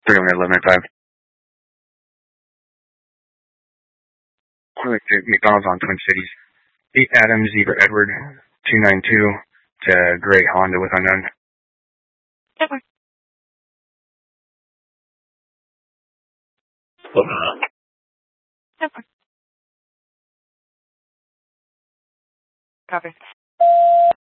311.5. McDonald's on Twin Cities. 8 Adams, Zebra Edward, 292 to gray Honda with unknown. Okay. Okay. Copy.